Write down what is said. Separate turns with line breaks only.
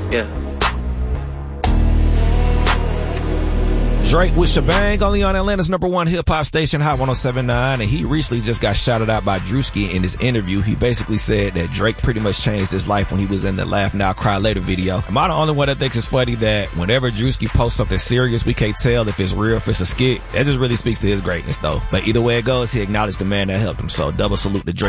Yeah.
Drake with Shebang, only on Atlanta's #1 hip-hop station, Hot 107.9, and he recently just got shouted out by Drewski in his interview. He basically said that Drake pretty much changed his life when he was in the Laugh Now, Cry Later video. Am I the only one that thinks it's funny that whenever Drewski posts something serious, we can't tell if it's real, if it's a skit? That just really speaks to his greatness, though. But either way it goes, he acknowledged the man that helped him, so double salute to Drake.